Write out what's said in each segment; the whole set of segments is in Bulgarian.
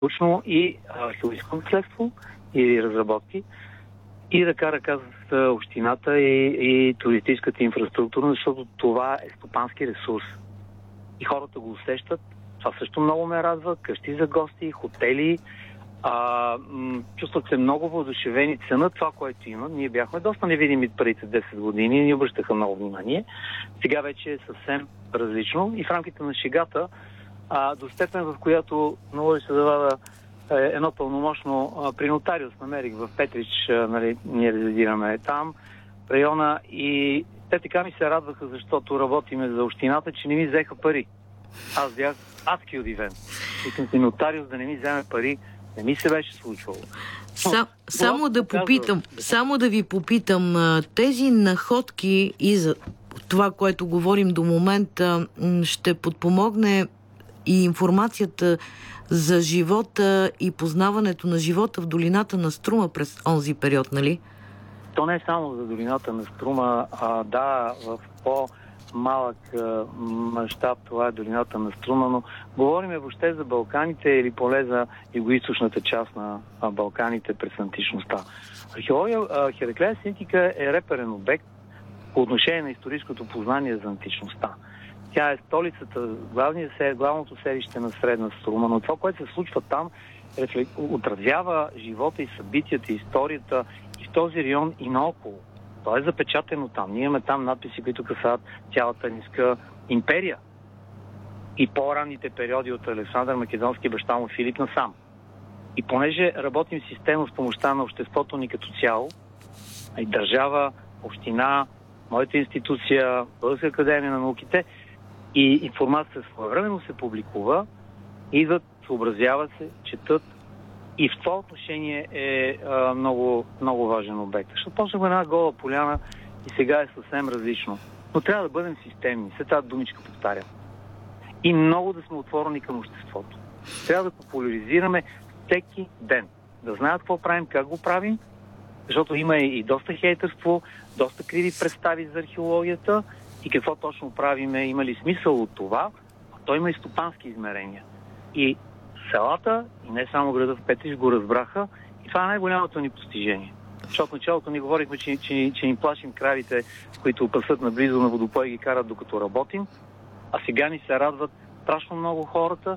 научно и археологическо наследство и разработки и ръка с общината и туристическата инфраструктура, защото това е стопански ресурс. И хората го усещат. Това също много ме радва. Къщи за гости, хотели. Чувствах се много въодушевени, ценят това, което има. Ние бяхме доста невидими преди 10 години и ни обръщаха много внимание. Сега вече е съвсем различно и в рамките на шегата до степен, в която много ще завада едно пълномощно при нотариус намерих в Петрич, нали, ние резидираме там, в района, и те така ми се радваха, защото работиме за общината, че не ми взеха пари. Аз бях адски удивен. Искам си нотариус да не ми вземе пари, не ми се беше случвало. Само да ви попитам, тези находки и за това, което говорим до момента, ще подпомогне и информацията за живота и познаването на живота в долината на Струма през онзи период, нали? То не е само за долината на Струма, да, в по-малък мащаб това е долината на Струма, но говорим въобще за Балканите или поле за югоизточната част на Балканите през античността. Хераклея Синтика е реперен обект по отношение на историческото познание за античността. Тя е столицата, главното селище на Средна Струма, но това, което се случва там, отразява живота и събитията, историята и в този район и наоколо. То е запечатано там. Ние имаме там надписи, които касаят цялата ниска империя и по-ранните периоди от Александър Македонски, баща му Филип насам. И понеже работим системно с помощта на обществото ни като цяло, и държава, община, моята институция, Българска академия на науките, и информацията своевременно се публикува, идват, съобразяват се, четат, и в това отношение е много, много важен обект. Защото почнахме една гола поляна и сега е съвсем различно. Но трябва да бъдем системни. След тази думичка повтарям. И много да сме отворени към обществото. Трябва да популяризираме всеки ден. Да знаят какво правим, как го правим, защото има и доста хейтърство, доста криви представи за археологията и какво точно правиме, има ли смисъл от това, а то има и стопански измерения. И селата, и не само града в Петрич, го разбраха и това е най-голямото ни постижение. Защото в началото ни говорихме, че ни плашим кравите, които пасат наблизо на водопой и ги карат докато работим, а сега ни се радват страшно много хората,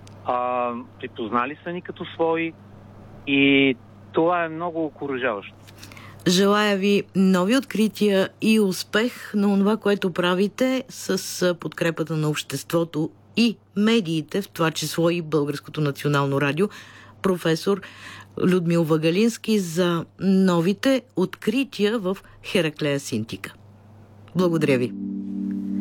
припознали са ни като свои и това е много окуражаващо. Желая ви нови открития и успех на това, което правите с подкрепата на обществото и медиите, в това число и Българското национално радио. Професор Людмил Вагалински за новите открития в Хераклея Синтика. Благодаря ви.